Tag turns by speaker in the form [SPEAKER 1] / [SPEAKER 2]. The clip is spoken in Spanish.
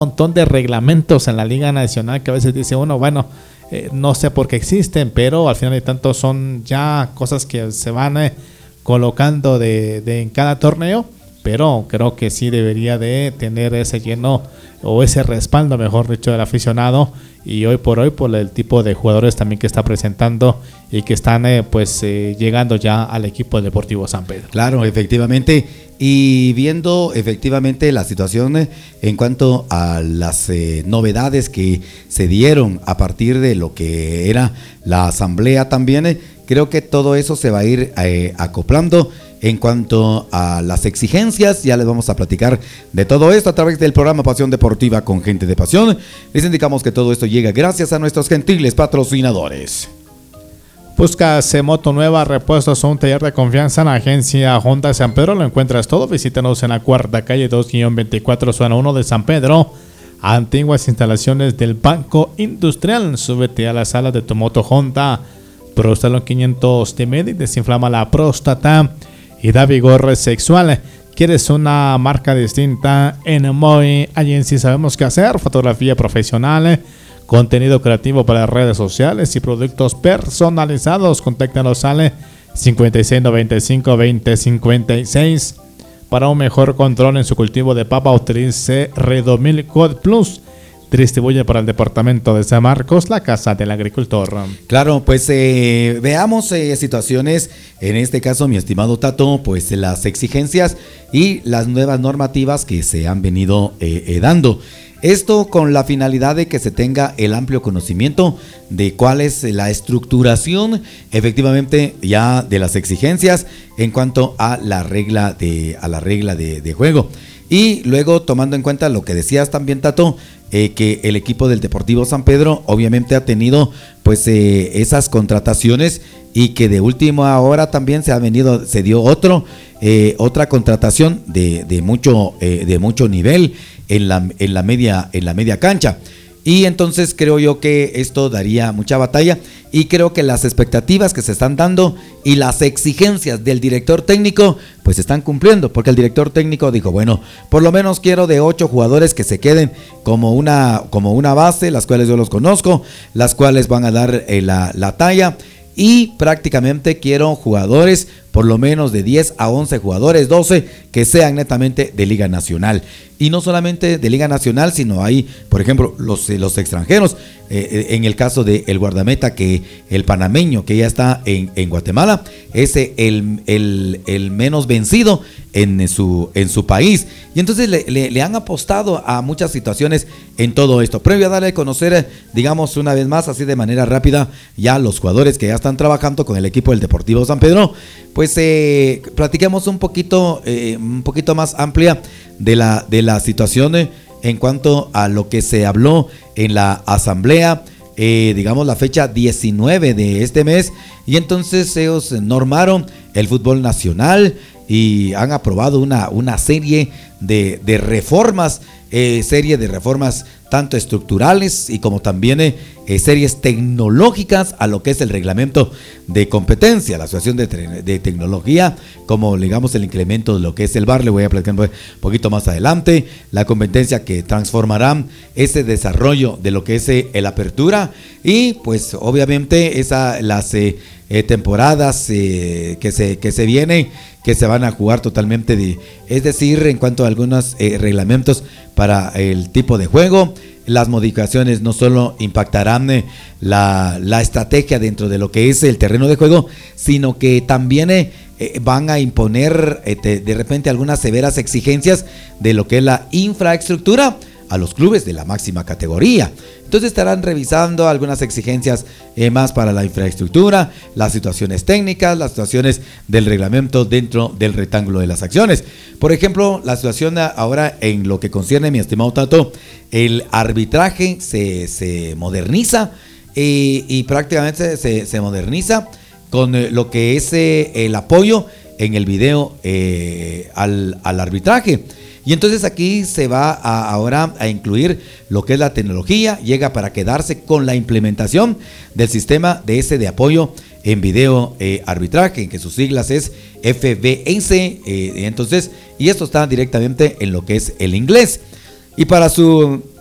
[SPEAKER 1] montón de reglamentos en la Liga Nacional que a veces dice uno, bueno, no sé por qué existen, pero al final de tanto son ya cosas que se van colocando de en cada torneo, pero creo que sí debería de tener ese lleno o ese respaldo, mejor dicho, del aficionado, y hoy por el tipo de jugadores también que está presentando y que están llegando ya al equipo del Deportivo San Pedro.
[SPEAKER 2] Claro, efectivamente, y viendo efectivamente la situación en cuanto a las novedades que se dieron a partir de lo que era la asamblea también, creo que todo eso se va a ir acoplando. En cuanto a las exigencias, ya les vamos a platicar de todo esto a través del programa Pasión Deportiva con Gente de Pasión. Les indicamos que todo esto llega gracias a nuestros gentiles patrocinadores.
[SPEAKER 1] Buscas moto nueva, repuestos o un taller de confianza en la agencia Honda San Pedro. Lo encuentras todo. Visítanos en la cuarta calle 2-24, zona 1 de San Pedro. Antiguas instalaciones del Banco Industrial. Súbete a la sala de tu moto Honda. Prostalon 500 de media y desinflama la próstata y da vigor sexual. ¿Quieres una marca distinta? En Moy Agency sabemos qué hacer. Fotografía profesional, contenido creativo para redes sociales y productos personalizados. Contáctanos al 5695-2056. Para un mejor control en su cultivo de papa, utilice Redomil Code Plus. Distribuye para el departamento de San Marcos, la Casa del Agricultor.
[SPEAKER 2] Claro, pues veamos situaciones, en este caso, mi estimado Tato, pues las exigencias y las nuevas normativas que se han venido dando. Esto con la finalidad de que se tenga el amplio conocimiento de cuál es la estructuración efectivamente ya de las exigencias en cuanto a la regla de juego. Y luego, tomando en cuenta lo que decías también, Tato, que el equipo del Deportivo San Pedro obviamente ha tenido pues esas contrataciones, y que de última hora también se dio otra contratación de mucho nivel en la media cancha. Y entonces creo yo que esto daría mucha batalla, y creo que las expectativas que se están dando y las exigencias del director técnico pues se están cumpliendo, porque el director técnico dijo, bueno, por lo menos quiero de 8 jugadores que se queden como una base, las cuales yo los conozco, las cuales van a dar la talla, y prácticamente quiero jugadores por lo menos de 10 a 11 jugadores, 12 que sean netamente de Liga Nacional. Y no solamente de Liga Nacional, sino hay, por ejemplo, los extranjeros. En el caso del guardameta, que el panameño que ya está en Guatemala, es el menos vencido en su país. Y entonces le han apostado a muchas situaciones en todo esto. Previo a darle a conocer, digamos una vez más, así de manera rápida, ya los jugadores que ya están trabajando con el equipo del Deportivo San Pedro, pues platiquemos un poquito más amplia de la situación en cuanto a lo que se habló en la asamblea, digamos la fecha 19 de este mes, y entonces ellos normaron el fútbol nacional y han aprobado una serie de reformas, tanto estructurales y como también series tecnológicas a lo que es el reglamento de competencia, la asociación de tecnología, como digamos el incremento de lo que es el VAR. Le voy a platicar un poquito más adelante, la competencia que transformará ese desarrollo de lo que es el apertura, y pues obviamente las temporadas que se vienen, que se van a jugar totalmente es decir, en cuanto a algunos reglamentos para el tipo de juego. Las modificaciones no solo impactarán la estrategia dentro de lo que es el terreno de juego, sino que también van a imponer de repente algunas severas exigencias de lo que es la infraestructura a los clubes de la máxima categoría. Entonces estarán revisando algunas exigencias más para la infraestructura, las situaciones técnicas, las situaciones del reglamento dentro del rectángulo de las acciones. Por ejemplo, la situación ahora en lo que concierne, mi estimado Tato, el arbitraje se moderniza y prácticamente se moderniza con lo que es el apoyo en el video al arbitraje. Y entonces aquí se va ahora a incluir lo que es la tecnología, llega para quedarse con la implementación del sistema de apoyo en video arbitraje, que sus siglas es FVS, entonces, y esto está directamente en lo que es el inglés. Y para su